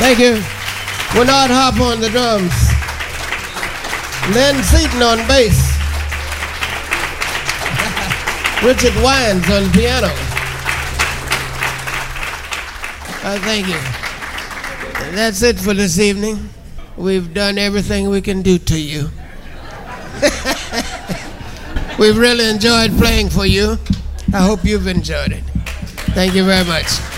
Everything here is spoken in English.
Thank you. Bernard Harper on the drums. Len Seaton on bass. Richard Wines on the piano. Thank you. That's it for this evening. We've done everything we can do to you. We've really enjoyed playing for you. I hope you've enjoyed it. Thank you very much.